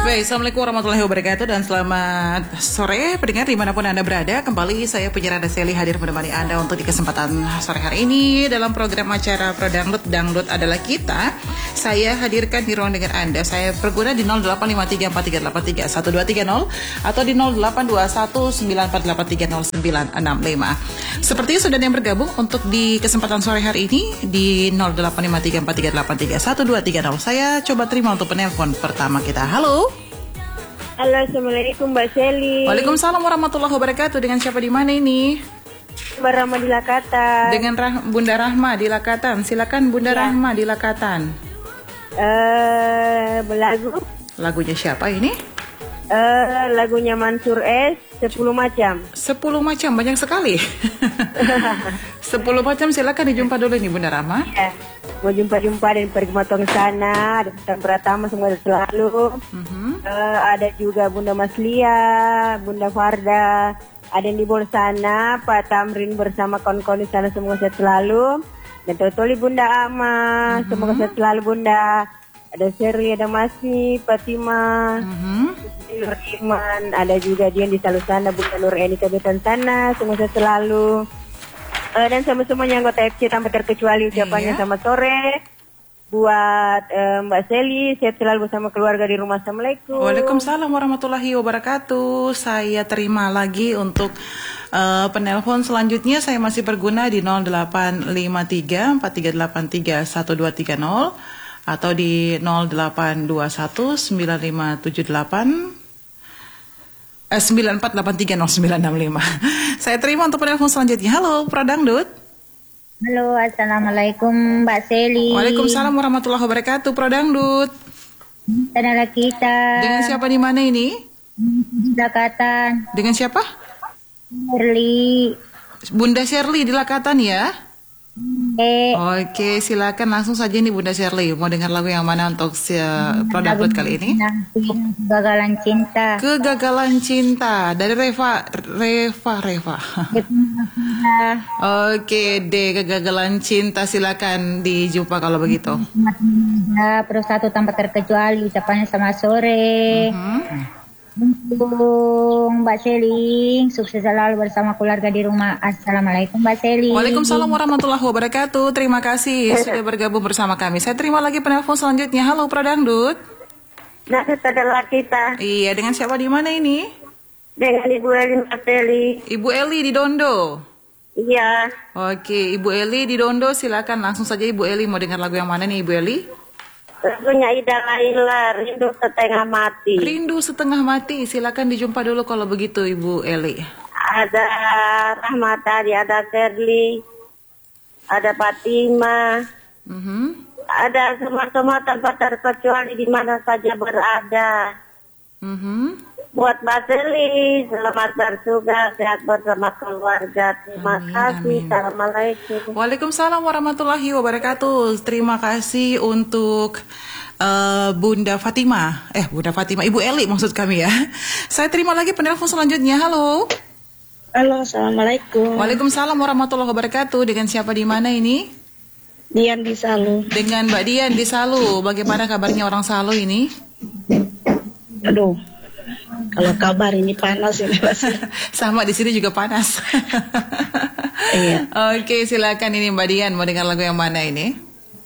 Baik, Assalamualaikum warahmatullahi wabarakatuh dan selamat sore pendengar dimanapun Anda berada. Kembali saya penyiar Anda Sally hadir menemani Anda untuk di kesempatan sore hari ini dalam program acara Pro Dangdut. Dangdut adalah kita. Saya hadirkan di ruang dengan Anda. Saya berguna di 085343831230 atau di 082194830965. Sepertinya sudah ada yang bergabung untuk di kesempatan sore hari ini di 085343831230. Saya coba terima untuk penelpon pertama kita. Halo. Halo, Assalamualaikum Mbak Sally. Waalaikumsalam warahmatullahi wabarakatuh. Dengan siapa di mana ini? Mbak Rahma di Lakatan. Dengan Bunda Rahma di Lakatan. Silakan Bunda Rahma di Lakatan. Lagu. Lagunya siapa ini? Lagunya Mansur S. 10 macam. 10 macam, banyak sekali. 10 macam, silakan dijumpa dulu nih Bunda Rahma. Ya. Mau jumpa-jumpa dan pergi matang sana. Ada Bunda Pratama semua selalu. Ada juga Bunda Maslia, Bunda Farda. Ada yang di bawah sana, Pak Tamrin bersama kawan-kawan di sana semua sehat selalu. Dan Totoli Bunda Ama, semoga sehat selalu Bunda. Ada Seri, ada Masih, Fatima, Nur Iman, ada juga Dian di Salu sana, Bunda Nur Eni Kabupaten sana, semoga sehat selalu. Dan sama-semuanya anggota FC tanpa terkecuali ucapannya selamat sore. Buat Mbak Sally, sehat selalu bersama keluarga di rumah. Assalamualaikum. Waalaikumsalam warahmatullahi wabarakatuh. Saya terima lagi untuk penelpon selanjutnya. Saya masih berguna di 085343831230 atau di 08219578 Saya terima untuk penelpon selanjutnya. Halo, Pro Dangdut. Halo, Assalamualaikum Mbak Sally. Waalaikumsalam warahmatullahi wabarakatuh, Pro Dangdut. Adalah kita. Dengan siapa di mana ini? Lakatan. Dengan siapa? Shirley. Bunda Shirley di Lakatan ya? Oke, silakan langsung saja nih Bunda Shirley. Mau dengar lagu yang mana untuk Pro Dangdut kali ini? Kegagalan cinta. Kegagalan cinta dari Reva. Oke deh, kegagalan cinta silakan dijumpa kalau begitu. Pro satu tanpa terkecuali ucapannya selamat sore. Untuk Mbak Sally, sukses selalu bersama keluarga di rumah. Assalamualaikum Mbak Sally. Waalaikumsalam warahmatullahi wabarakatuh. Terima kasih sudah bergabung bersama kami. Saya terima lagi penelpon selanjutnya. Halo Pro Dangdut. Nah, itu adalah kita. Iya, dengan siapa di mana ini? Dengan Ibu Eli Mbak Sally. Ibu Eli di Dondo. Iya. Oke, Ibu Eli di Dondo, silakan langsung saja Ibu Eli. Mau dengar lagu yang mana nih Ibu Eli? Lagunya Ida Laila, Rindu Setengah Mati. Rindu Setengah Mati, silakan dijumpa dulu kalau begitu Ibu Eli. Ada Rahmatari, ada Shirley, ada Fatima, ada semua tanpa terkecuali di mana saja berada. Buat Mbak Sally, selamat bertugas, sehat bersama keluarga. Terima kasih. Assalamualaikum. Waalaikumsalam warahmatullahi wabarakatuh. Terima kasih untuk Bunda Fatima. Bunda Fatima, Ibu Eli maksud kami ya. Saya terima lagi penelpon selanjutnya. Halo. Halo, Assalamualaikum. Waalaikumsalam warahmatullahi wabarakatuh. Dengan siapa di mana ini? Dian di Salu. Dengan Mbak Dian di Salu. Bagaimana kabarnya orang Salu ini? Aduh, kalau kabar ini panas ini pasti. Sama di sini juga panas. Iya. Oke, silakan ini Mbak Dian mau dengar lagu yang mana ini?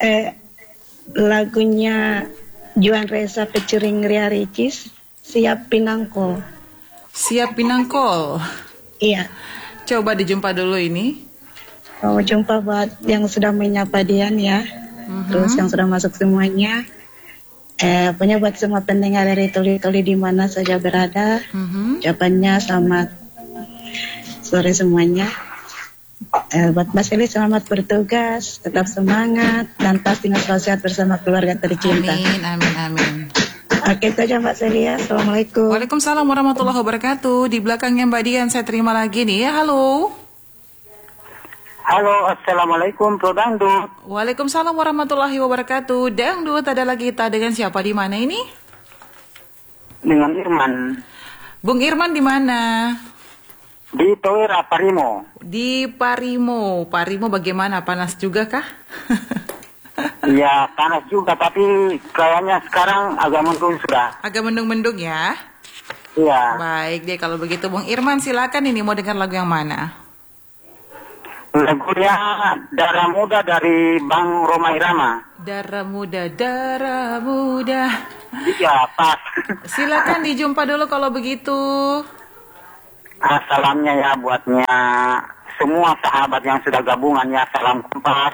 Lagunya Juan Reza featuring Ria Ricis, Siap Pinangkol. Siap Pinangkol. Iya. Coba dijumpa dulu ini. Mau jumpa buat yang sudah menyapa Dian ya. Terus yang sudah masuk semuanya. Punya buat semua pendengar dari Toli-Toli di mana saja berada. Ucapannya selamat sore semuanya. Buat Mbak Sally selamat bertugas, tetap semangat dan pastinya selalu sehat bersama keluarga tercinta. Amin. Oke, itu aja Mbak Sally ya. Assalamualaikum. Waalaikumsalam warahmatullahi wabarakatuh. Di belakangnya Mbak Dian saya terima lagi nih ya. Halo. Halo, Assalamualaikum Pro Dangdut. Waalaikumsalam warahmatullahi wabarakatuh. Dangdut adalah kita. Dengan siapa di mana ini? Dengan Irman. Bung Irman di mana? Di Toira Parimo. Di Parimo. Parimo bagaimana? Panas juga kah? Ya, panas juga, tapi kayaknya sekarang agak mendung sudah. Agak mendung-mendung ya. Iya. Baik deh kalau begitu Bung Irman, silakan ini mau dengar lagu yang mana? Lagunya Darah Muda dari Bang Roma Irama. Darah muda, darah muda. Iya, pas. Silakan dijumpa dulu kalau begitu. Salamnya ya buatnya semua sahabat yang sudah gabungan ya, salam kompas.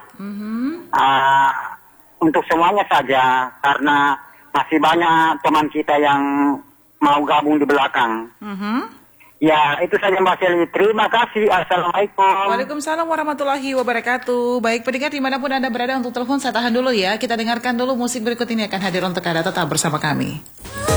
Untuk semuanya saja, karena masih banyak teman kita yang mau gabung di belakang. Ya, itu saja Mbak Seli. Terima kasih. Assalamualaikum. Waalaikumsalam warahmatullahi wabarakatuh. Baik pendengar dimanapun Anda berada, untuk telepon saya tahan dulu ya. Kita dengarkan dulu musik berikut ini akan hadir untuk Anda, tetap bersama kami.